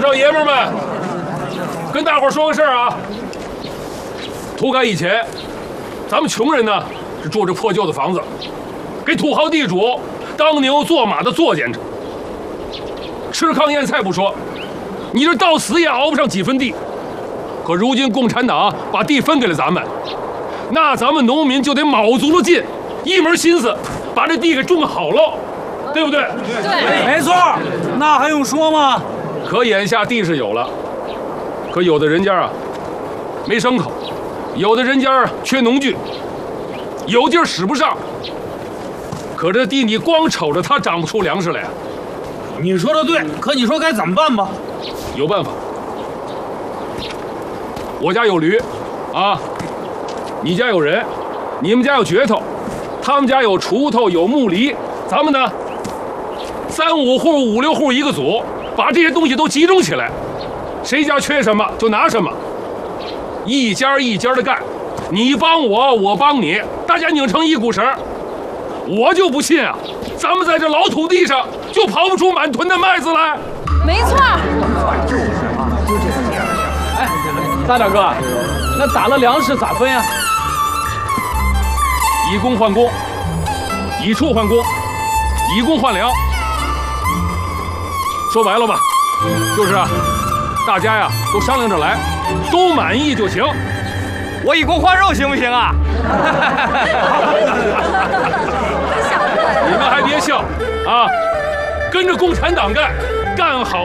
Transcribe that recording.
少爷们们，跟大伙说个事儿啊。土改以前，咱们穷人呢是住着破旧的房子，给土豪地主当牛做马的作践着，吃糠咽菜不说，你这到死也熬不上几分地。可如今共产党把地分给了咱们，那咱们农民就得卯足了劲，一门心思把这地给种好了，对不对？ 对，没错，那还用说吗？ 可眼下地是有了，可有的人家啊没牲口，有的人家缺农具，有地儿使不上。可这地你光瞅着它长不出粮食来呀。 你说的对，可你说该怎么办吧？ 有办法。我家有驴，啊，你家有人，你们家有镢头，他们家有锄头有木犁，咱们呢，3、5户、5、6户一个组，把这些东西都集中起来，谁家缺什么就拿什么，一家一家的干，你帮我，我帮你，大家拧成一股绳。我就不信啊，咱们在这老土地上就刨不出满囤的麦子来。 没错。 就是啊，就这个样。 哎，大点哥，那打了粮食咋分呀？ 以工换工，以畜换工，以工换粮。说白了吧，就是啊，大家呀都商量着来，都满意就行。 我以工换肉行不行啊？ 你们还别笑啊，跟着共产党干，干好。